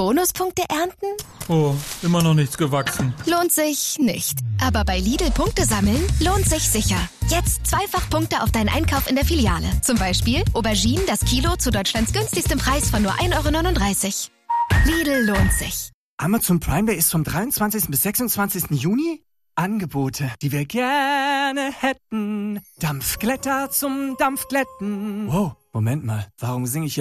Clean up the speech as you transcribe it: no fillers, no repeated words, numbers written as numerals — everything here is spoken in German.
Bonuspunkte ernten? Oh, immer noch nichts gewachsen. Lohnt sich nicht. Aber bei Lidl Punkte sammeln lohnt sich sicher. Jetzt zweifach Punkte auf deinen Einkauf in der Filiale. Zum Beispiel Auberginen das Kilo zu Deutschlands günstigstem Preis von nur 1,39 €. Lidl lohnt sich. Amazon Prime Day ist vom 23. bis 26. Juni? Angebote, die wir gerne hätten. Dampfglätter zum Dampfglätten. Wow, Moment mal, warum singe ich hier